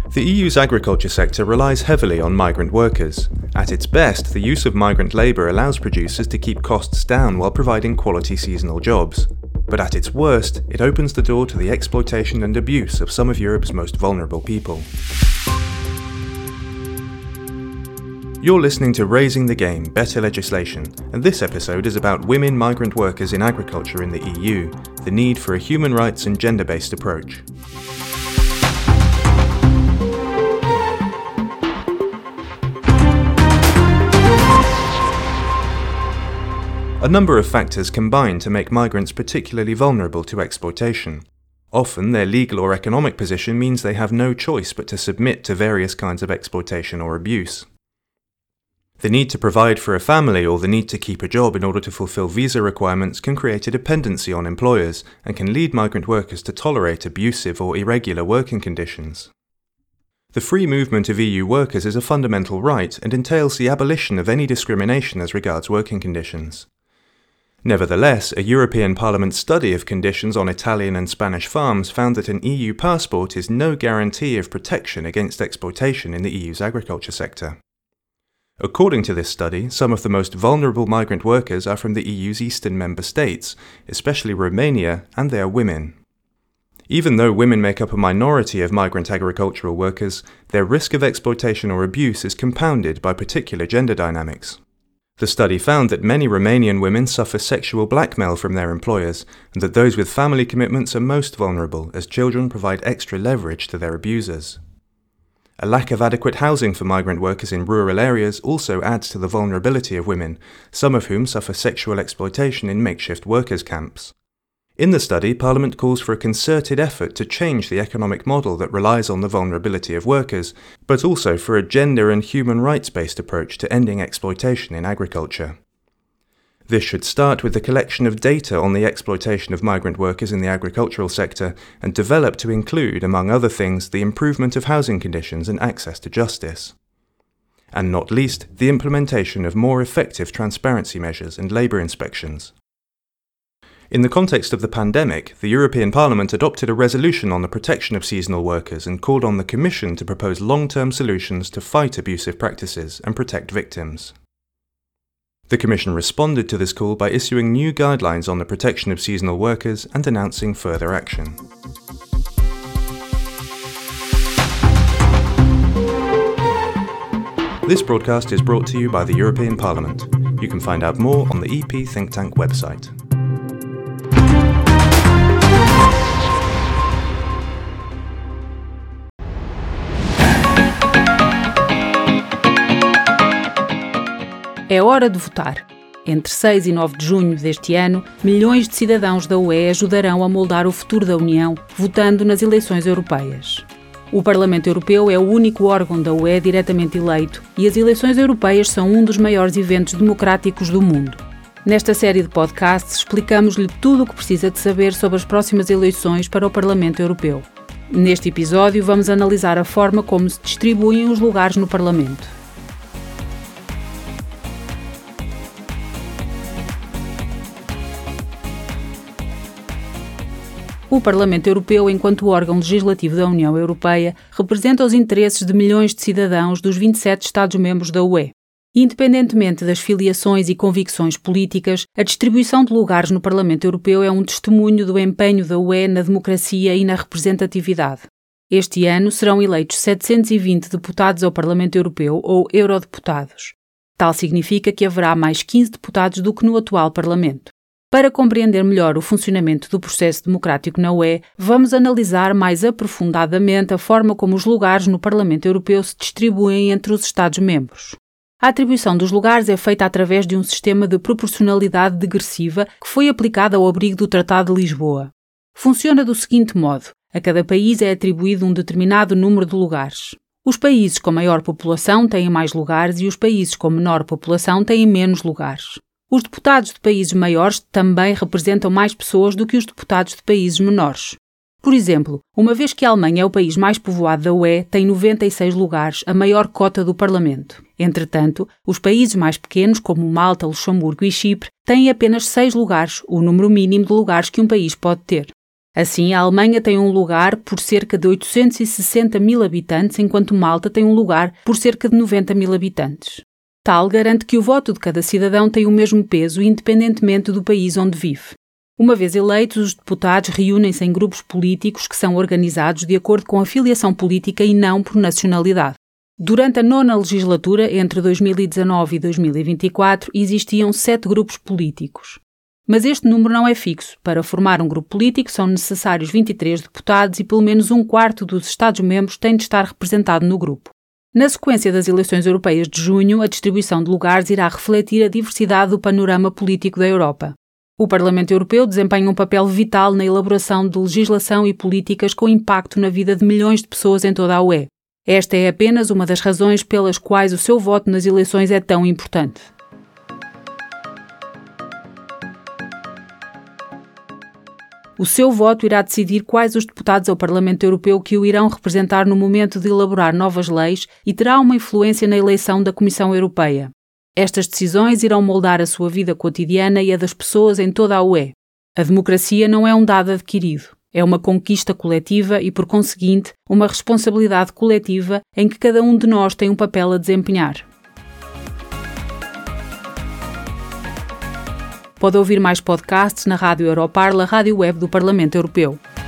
The EU's agriculture sector relies heavily on migrant workers. At its best, the use of migrant labour allows producers to keep costs down while providing quality seasonal jobs. But at its worst, it opens the door to the exploitation and abuse of some of Europe's most vulnerable people. You're listening to Raising the Game, Better Legislation, and this episode is about women migrant workers in agriculture in the EU, the need for a human rights and gender-based approach. A number of factors combine to make migrants particularly vulnerable to exploitation. Often, their legal or economic position means they have no choice but to submit to various kinds of exploitation or abuse. The need to provide for a family or the need to keep a job in order to fulfill visa requirements can create a dependency on employers and can lead migrant workers to tolerate abusive or irregular working conditions. The free movement of EU workers is a fundamental right and entails the abolition of any discrimination as regards working conditions. Nevertheless, a European Parliament study of conditions on Italian and Spanish farms found that an EU passport is no guarantee of protection against exploitation in the EU's agriculture sector. According to this study, some of the most vulnerable migrant workers are from the EU's eastern member states, especially Romania, and they are women. Even though women make up a minority of migrant agricultural workers, their risk of exploitation or abuse is compounded by particular gender dynamics. The study found that many Romanian women suffer sexual blackmail from their employers, and that those with family commitments are most vulnerable, as children provide extra leverage to their abusers. A lack of adequate housing for migrant workers in rural areas also adds to the vulnerability of women, some of whom suffer sexual exploitation in makeshift workers' camps. In the study, Parliament calls for a concerted effort to change the economic model that relies on the vulnerability of workers, but also for a gender and human rights-based approach to ending exploitation in agriculture. This should start with the collection of data on the exploitation of migrant workers in the agricultural sector and develop to include, among other things, the improvement of housing conditions and access to justice. And not least, the implementation of more effective transparency measures and labour inspections. In the context of the pandemic, the European Parliament adopted a resolution on the protection of seasonal workers and called on the Commission to propose long-term solutions to fight abusive practices and protect victims. The Commission responded to this call by issuing new guidelines on the protection of seasonal workers and announcing further action. This broadcast is brought to you by the European Parliament. You can find out more on the EP Think Tank website. É hora de votar. Entre 6 e 9 de junho deste ano, milhões de cidadãos da UE ajudarão a moldar o futuro da União, votando nas eleições europeias. O Parlamento Europeu é o único órgão da UE diretamente eleito e as eleições europeias são um dos maiores eventos democráticos do mundo. Nesta série de podcasts, explicamos-lhe tudo o que precisa de saber sobre as próximas eleições para o Parlamento Europeu. Neste episódio, vamos analisar a forma como se distribuem os lugares no Parlamento. O Parlamento Europeu, enquanto órgão legislativo da União Europeia, representa os interesses de milhões de cidadãos dos 27 Estados-membros da UE. Independentemente das filiações e convicções políticas, a distribuição de lugares no Parlamento Europeu é um testemunho do empenho da UE na democracia e na representatividade. Este ano serão eleitos 720 deputados ao Parlamento Europeu ou eurodeputados. Tal significa que haverá mais 15 deputados do que no atual Parlamento. Para compreender melhor o funcionamento do processo democrático na UE, vamos analisar mais aprofundadamente a forma como os lugares no Parlamento Europeu se distribuem entre os Estados-membros. A atribuição dos lugares é feita através de um sistema de proporcionalidade degressiva que foi aplicado ao abrigo do Tratado de Lisboa. Funciona do seguinte modo: a cada país é atribuído um determinado número de lugares. Os países com maior população têm mais lugares e os países com menor população têm menos lugares. Os deputados de países maiores também representam mais pessoas do que os deputados de países menores. Por exemplo, uma vez que a Alemanha é o país mais povoado da UE, tem 96 lugares, a maior cota do Parlamento. Entretanto, os países mais pequenos, como Malta, Luxemburgo e Chipre, têm apenas 6 lugares, o número mínimo de lugares que um país pode ter. Assim, a Alemanha tem um lugar por cerca de 860 mil habitantes, enquanto Malta tem um lugar por cerca de 90 mil habitantes. Tal garante que o voto de cada cidadão tem o mesmo peso, independentemente do país onde vive. Uma vez eleitos, os deputados reúnem-se em grupos políticos que são organizados de acordo com a filiação política e não por nacionalidade. Durante a 9ª legislatura, entre 2019 e 2024, existiam 7 grupos políticos. Mas este número não é fixo. Para formar um grupo político são necessários 23 deputados e pelo menos 1/4 dos Estados-membros tem de estar representado no grupo. Na sequência das eleições europeias de junho, a distribuição de lugares irá refletir a diversidade do panorama político da Europa. O Parlamento Europeu desempenha um papel vital na elaboração de legislação e políticas com impacto na vida de milhões de pessoas em toda a UE. Esta é apenas uma das razões pelas quais o seu voto nas eleições é tão importante. O seu voto irá decidir quais os deputados ao Parlamento Europeu que o irão representar no momento de elaborar novas leis e terá uma influência na eleição da Comissão Europeia. Estas decisões irão moldar a sua vida cotidiana e a das pessoas em toda a UE. A democracia não é um dado adquirido. É uma conquista coletiva e, por conseguinte, uma responsabilidade coletiva em que cada um de nós tem um papel a desempenhar. Pode ouvir mais podcasts na Rádio Europarla, rádio web do Parlamento Europeu.